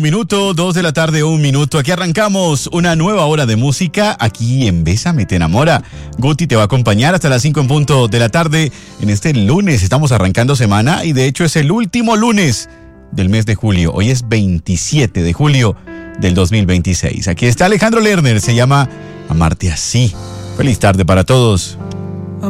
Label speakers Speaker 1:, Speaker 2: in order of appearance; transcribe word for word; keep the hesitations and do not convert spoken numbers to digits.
Speaker 1: Minuto, dos de la tarde, un minuto. Aquí arrancamos una nueva hora de música aquí en Bésame Te Enamora. Guti te va a acompañar hasta las cinco en punto de la tarde. En este lunes estamos arrancando semana y de hecho es el último lunes del mes de julio. Hoy es veintisiete de julio del dos mil veintiséis. Aquí está Alejandro Lerner, se llama Amarte Así. Feliz tarde para todos.